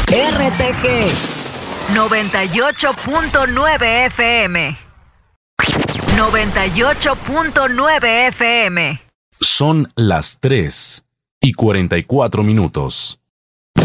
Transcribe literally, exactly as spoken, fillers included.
R T G noventa y ocho punto nueve F M. noventa y ocho punto nueve F M. Son las tres y cuarenta y cuatro minutos.